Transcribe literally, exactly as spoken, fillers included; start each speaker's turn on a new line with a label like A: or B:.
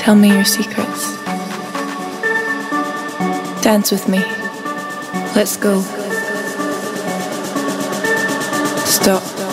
A: Tell me your secrets. Dance with me. Let's go. Stop.